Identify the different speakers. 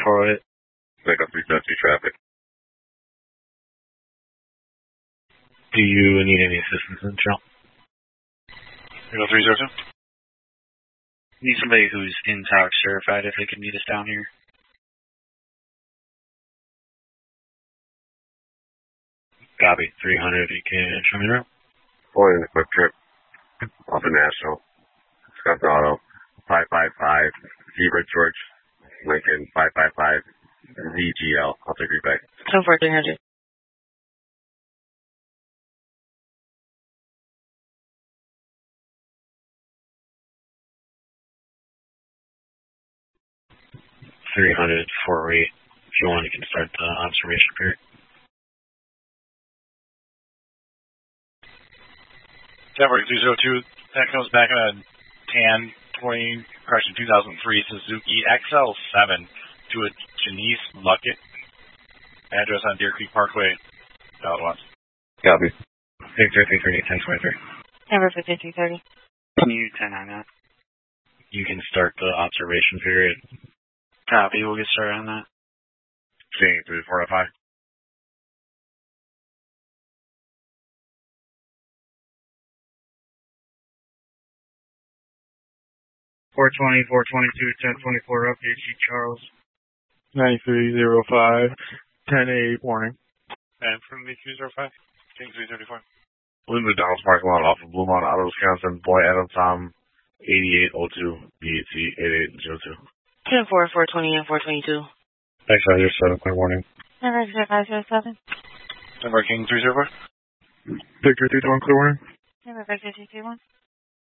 Speaker 1: 408.
Speaker 2: Echo 372 traffic.
Speaker 1: Do you need any assistance in the trail?
Speaker 3: Echo 302.
Speaker 4: Need somebody who's in-tox certified if they can meet us down here.
Speaker 1: Copy. 300 if you can show me the route.
Speaker 2: Pulling in a quick trip off the National. Scott Auto. 555. Zebra George. Lincoln. 555. ZGL. I'll take you back.
Speaker 5: 10-4-300.
Speaker 1: $300 408. If you want, you can start the observation period.
Speaker 3: Denver 202, that comes back on a tan 2003 Suzuki XL7 to a Janice Luckett. Address on Deer Creek Parkway, Southwest.
Speaker 2: Copy.
Speaker 1: Victor 338 1023.
Speaker 5: Denver 5330.
Speaker 4: Can you 1099?
Speaker 1: You can start the observation period.
Speaker 4: Copy, we'll get started on that.
Speaker 2: Chain 3405.
Speaker 6: 420, 422, 1024 up, HG Charles.
Speaker 7: 9305, 10-8 warning.
Speaker 3: And from the 305, King 334.
Speaker 2: Blue McDonald's parking lot off of Bluemont Auto, Wisconsin. Boy Adam Tom 8802 BAT 8802.
Speaker 5: 10-4, 420 and 422.
Speaker 1: Thanks, Roger. 7 clear warning.
Speaker 5: Denver 507.
Speaker 3: Denver King 304.
Speaker 7: Victor 321 clear warning.
Speaker 5: Denver 5331.